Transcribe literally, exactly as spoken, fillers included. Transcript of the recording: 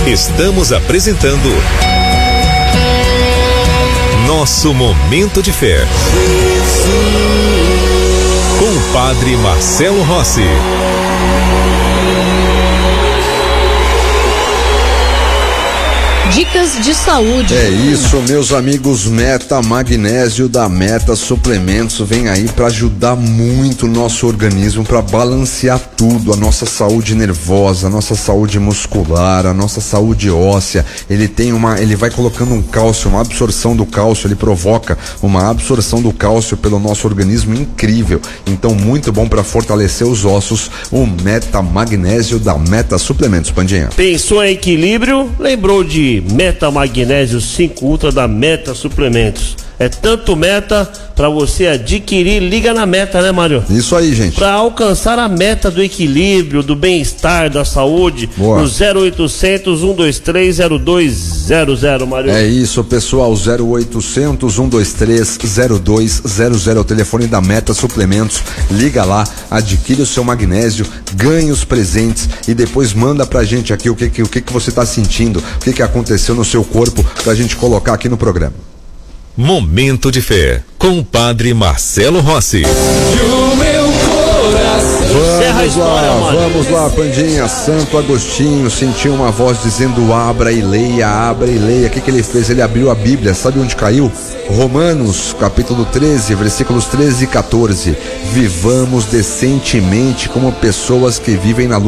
Estamos apresentando Nosso Momento de Fé, com o Padre Marcelo Rossi. Dicas de saúde. É isso, meus amigos. Meta Magnésio da Meta Suplementos vem aí para ajudar muito o nosso organismo, para balancear tudo, a nossa saúde nervosa, a nossa saúde muscular, a nossa saúde óssea. Ele tem uma, ele vai colocando um cálcio, uma absorção do cálcio, ele provoca uma absorção do cálcio pelo nosso organismo incrível. Então, muito bom para fortalecer os ossos, o Meta Magnésio da Meta Suplementos. Pandinha. Pensou em equilíbrio? Lembrou de Meta Magnésio cinco Ultra da Meta Suplementos. É tanto meta para você adquirir. Liga na Meta, né, Mário? Isso aí, gente. Para alcançar a meta do equilíbrio, do bem-estar, da saúde. Boa. No zero oitocentos, um dois três, zero dois zero zero, Mário. É isso, pessoal. zero oitocentos, um dois três, zero dois zero zero, é o telefone da Meta Suplementos. Liga lá, adquire o seu magnésio, ganhe os presentes e depois manda pra gente aqui o que, que, o que, que você tá sentindo, o que, que aconteceu no seu corpo, pra gente colocar aqui no programa. Momento de Fé, com o Padre Marcelo Rossi. Vamos lá, vamos lá, Pandinha. Santo Agostinho sentiu uma voz dizendo: abra e leia, abra e leia. O que que ele fez? Ele abriu a Bíblia. Sabe onde caiu? Romanos, capítulo treze, versículos treze e quatorze. Vivamos decentemente como pessoas que vivem na luz